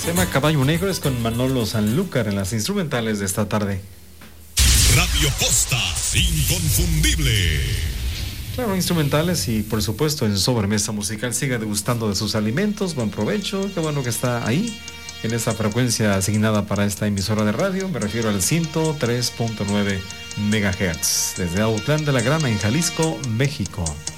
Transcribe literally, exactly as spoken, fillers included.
Se llama Caballo Negro, es con Manolo Sanlúcar en las instrumentales de esta tarde. Radio Costa, inconfundible. Claro, instrumentales y por supuesto en sobremesa musical. Siga degustando de sus alimentos, buen provecho. Qué bueno que está ahí en esta frecuencia asignada para esta emisora de radio. Me refiero al ciento tres punto nueve megahertz desde Autlán de la Grana en Jalisco, México.